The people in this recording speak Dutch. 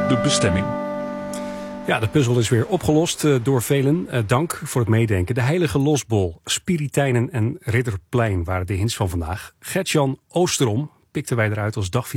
de bestemming. Ja, de puzzel is weer opgelost door velen. Dank voor het meedenken. De Heilige Losbol, Spiritijnen en Ridderplein waren de hints van vandaag. Gert-Jan Oosterom pikten wij eruit als dagvisite.